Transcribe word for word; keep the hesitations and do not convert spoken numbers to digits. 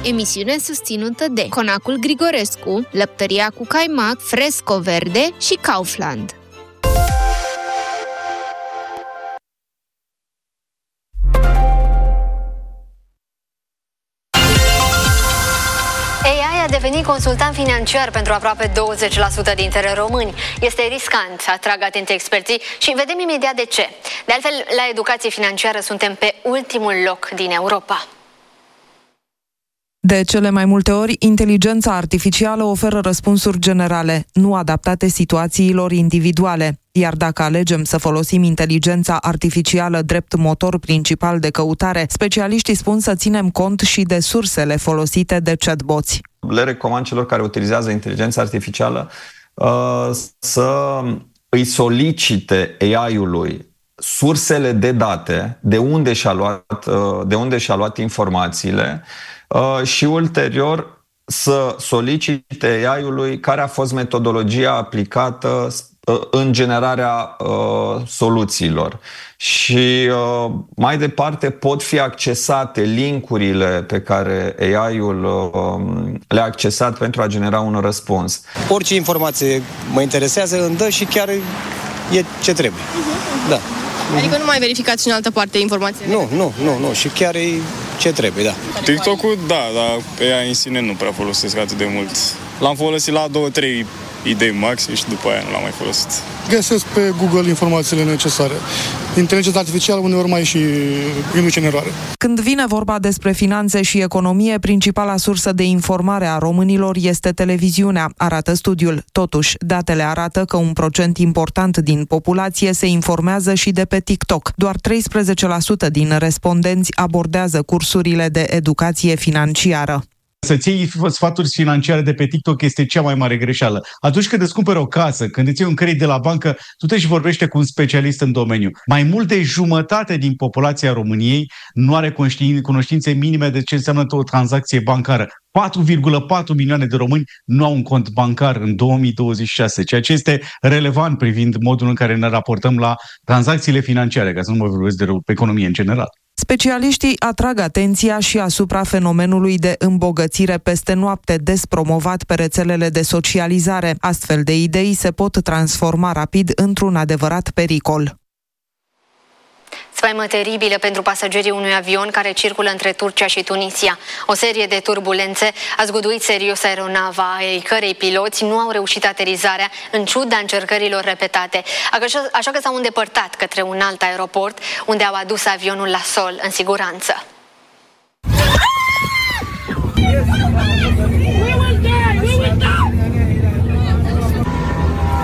emisiune susținută de Conacul Grigorescu, Lăptăria cu Caimac, Fresco Verde și Kaufland. A devenit consultant financiar pentru aproape douăzeci la sută dintre români. Este riscant, atrag atenție experții, și vedem imediat de ce. De altfel, la educație financiară suntem pe ultimul loc din Europa. De cele mai multe ori, inteligența artificială oferă răspunsuri generale, nu adaptate situațiilor individuale. Iar dacă alegem să folosim inteligența artificială drept motor principal de căutare, specialiștii spun să ținem cont și de sursele folosite de chatboți. Le recomand celor care utilizează inteligența artificială uh, să îi solicite A I-ului sursele de date, de unde și-a luat, uh, de unde și-a luat informațiile, uh, și ulterior să solicite A I-ului care a fost metodologia aplicată uh, în generarea uh, soluțiilor. Și uh, mai departe pot fi accesate linkurile pe care A I-ul uh, le-a accesat pentru a genera un răspuns. Orice informație mă interesează, îmi dă și chiar e ce trebuie. Uh-huh. Da. Adică nu mai verificați și în altă parte informațiile? Nu, nu, nu, nu. Și chiar e ce trebuie, da. TikTok-ul, da, dar pe ea în sine nu prea folosesc atât de mult. L-am folosit la două, trei idei maxim și după aia nu l-am mai folosit. Găsesc pe Google informațiile necesare. Inteligența artificială uneori mai și induce în eroare. Când vine vorba despre finanțe și economie, principala sursă de informare a românilor este televiziunea, arată studiul. Totuși, datele arată că un procent important din populație se informează și de pe TikTok. Doar treisprezece la sută din respondenți abordează cursurile de educație financiară. Să-ți iei sfaturi financiare de pe TikTok este cea mai mare greșeală. Atunci când îți cumperi o casă, când îți iei un credit de la bancă, tu te și vorbește cu un specialist în domeniu. Mai mult de jumătate din populația României nu are cunoștințe minime de ce înseamnă o tranzacție bancară. patru virgulă patru milioane de români nu au un cont bancar în două mii douăzeci și șase, ceea ce este relevant privind modul în care ne raportăm la tranzacțiile financiare, ca să nu mă vorbesc de economie în general. Specialiștii atrag atenția și asupra fenomenului de îmbogățire peste noapte, des promovat pe rețelele de socializare. Astfel de idei se pot transforma rapid într-un adevărat pericol. Spaimă teribilă pentru pasagerii unui avion care circulă între Turcia și Tunisia. O serie de turbulențe a zguduit serios aeronava, ai cărei piloți nu au reușit aterizarea în ciuda încercărilor repetate. Așa că s-au îndepărtat către un alt aeroport unde au adus avionul la sol în siguranță.